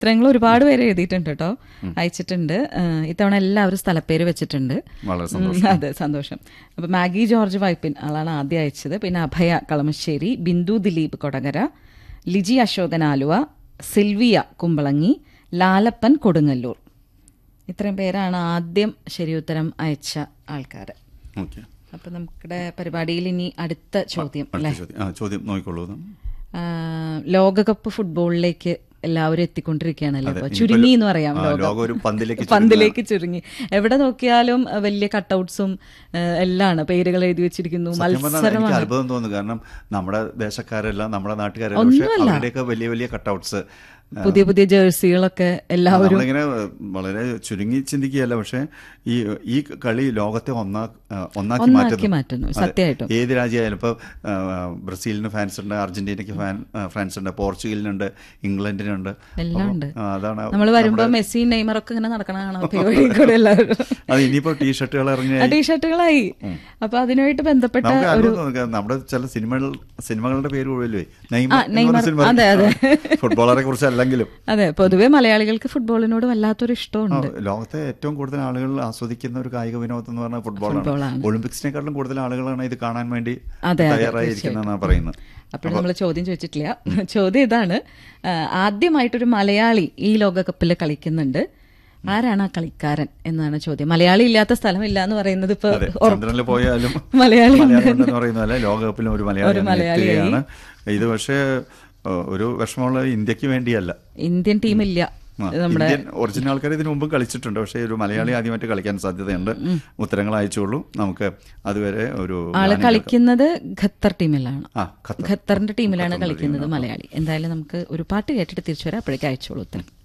ഉത്തരങ്ങൾ ഒരുപാട് പേര് എഴുതിയിട്ടുണ്ട് കേട്ടോ, അയച്ചിട്ടുണ്ട്. ഇത്തവണ എല്ലാവരും സ്ഥലപ്പേര് വെച്ചിട്ടുണ്ട്. അതെ, സന്തോഷം. അപ്പൊ മാഗി ജോർജ് വൈപ്പിൻ ആളാണ് ആദ്യം അയച്ചത്. പിന്നെ അഭയ കളമശ്ശേരി, ബിന്ദു ദിലീപ് കൊടകര, ലിജി അശോകൻ ആലുവ, സിൽവിയ കുമ്പളങ്ങി, ലാലപ്പൻ കൊടുങ്ങല്ലൂർ. ഇത്രയും പേരാണ് ആദ്യം ശരിയുത്തരം അയച്ച ആൾക്കാർ. അപ്പൊ നമ്മുടെ പരിപാടിയിൽ ഇനി അടുത്ത ചോദ്യം അല്ലേ? ചോദ്യം നോക്കിക്കോളൂ. ലോകകപ്പ് ഫുട്ബോളിലേക്ക് എല്ലാവരും എത്തിക്കൊണ്ടിരിക്കുകയാണല്ലോ. ഇപ്പൊ ചുരുങ്ങി എന്ന് പറയാം, പന്തിലേക്ക് ചുരുങ്ങി. എവിടെ നോക്കിയാലും വലിയ കട്ടൗട്ട്സും എല്ലാം പേരുകൾ എഴുതി വെച്ചിരിക്കുന്നു. മത്സരമാണ്. അത്ഭുതം തോന്നുന്നു. കാരണം നമ്മുടെ ദേശക്കാരെല്ലാം നമ്മുടെ നാട്ടുകാരെല്ലാം വലിയ വലിയ കട്ടൗട്ട്സ്, പുതിയ പുതിയ ജേഴ്സികളൊക്കെ എല്ലാവരും ഇങ്ങനെ വളരെ ചുരുങ്ങി ചിന്തിക്കുകയല്ല. പക്ഷെ ഈ കളി ലോകത്തെ ഒന്നാക്കി മാറ്റുന്നു. സത്യമായിട്ടും ഏത് രാജ്യമായാലും ഇപ്പൊ ബ്രസീലിന് ഫാൻസ് ഉണ്ട്, അർജന്റീനയ്ക്ക് ഫാൻസ് ഉണ്ട്, പോർച്ചുഗലിനുണ്ട്, ഇംഗ്ലണ്ടിനുണ്ട്, എല്ലാം ഉണ്ട്. അതാണ് നമ്മൾ വരുമ്പോ മെസ്സി നെയ്മറൊക്കെ ഇങ്ങനെ നടക്കണതാണ്. അത് ഇനിയിപ്പോ ടീഷർട്ടുകളായി. അപ്പൊ അതിനുമായിട്ട് ബന്ധപ്പെട്ട നമ്മുടെ ചില സിനിമകളുടെ പേര് പോയല്ലേ നെയ്മർ, ഫുട്ബോളറെ കുറിച്ച്. അതെ, പൊതുവെ മലയാളികൾക്ക് ഫുട്ബോളിനോട് വല്ലാത്തൊരു ഇഷ്ടമുണ്ട്. ലോകത്തെ ഏറ്റവും കൂടുതൽ ആളുകൾ ആസ്വദിക്കുന്ന ഒരു കായിക വിനോദം എന്ന് പറഞ്ഞാൽ ഫുട്ബോളാണ്. ഒളിമ്പിക്സിനെക്കാളും കൂടുതൽ ആളുകളാണ് ഇത് കാണാൻ വേണ്ടി തയ്യാറായിരിക്കുന്നതെന്നാണ് പറയുന്നത്. അപ്പോൾ നമ്മൾ ചോദ്യം ചോദിച്ചിട്ടില്ല. ചോദ്യം ഇതാണ്: ആദ്യമായിട്ടൊരു മലയാളി ഈ ലോകകപ്പിൽ കളിക്കുന്നുണ്ട്. ആരാണ് ആ കളിക്കാരൻ എന്നാണ് ചോദ്യം. മലയാളി ഇല്ലാത്ത സ്ഥലമില്ല എന്ന് പറയുന്നത് ഇപ്പൊ ചന്ദ്രനിൽ പോയാലും മലയാളി പറയുന്നതല്ല, ലോകകപ്പിലും ഒരു മലയാളിയാണ് ഇത്. പക്ഷേ ഒരു വിഷമമുള്ള ഇന്ത്യക്ക് വേണ്ടിയല്ല, ഇന്ത്യൻ ടീമില്ല. നമ്മുടെ ഒറിജിനൽ ആൾക്കാർ ഇതിനു മുമ്പും കളിച്ചിട്ടുണ്ട്. പക്ഷേ ഒരു മലയാളി ആദ്യമായിട്ട് കളിക്കാൻ സാധ്യതയുണ്ട്. ഉത്തരങ്ങൾ അയച്ചോളൂ. നമുക്ക് അതുവരെ ആള് കളിക്കുന്നത് ഖത്തർ ടീമിലാണ്. ഖത്തറിന്റെ ടീമിലാണ് കളിക്കുന്നത് മലയാളി. എന്തായാലും നമുക്ക് ഒരു പാട്ട് കേട്ടിട്ട് തിരിച്ചു വരാം. അപ്പോഴേക്കും അയച്ചോളൂ ഉത്തരം.